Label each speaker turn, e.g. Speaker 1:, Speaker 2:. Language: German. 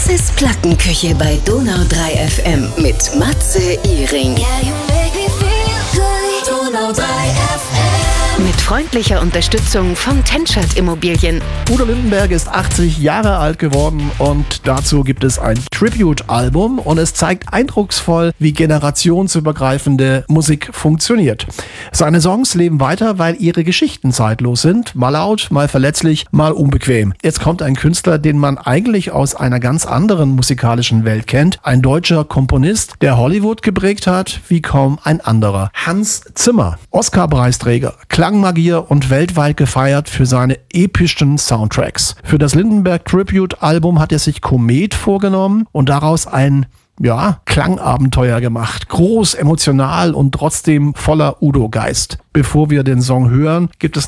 Speaker 1: Das ist Plattenküche bei Donau 3 FM mit Matze Iring. Donau 3 FM. Mit freundlicher Unterstützung von Tenschert Immobilien.
Speaker 2: Udo Lindenberg ist 80 Jahre alt geworden und dazu gibt es ein Tribute-Album und es zeigt eindrucksvoll, wie generationsübergreifende Musik funktioniert. Seine Songs leben weiter, weil ihre Geschichten zeitlos sind, mal laut, mal verletzlich, mal unbequem. Jetzt kommt ein Künstler, den man eigentlich aus einer ganz anderen musikalischen Welt kennt, ein deutscher Komponist, der Hollywood geprägt hat wie kaum ein anderer. Hans Zimmer, Oscar-Preisträger, Klangmagier und weltweit gefeiert für seine epischen Soundtracks. Für das Lindenberg Tribute-Album hat er sich Komet vorgenommen und daraus ein Klangabenteuer gemacht. Groß, emotional und trotzdem voller Udo-Geist. Bevor wir den Song hören, gibt es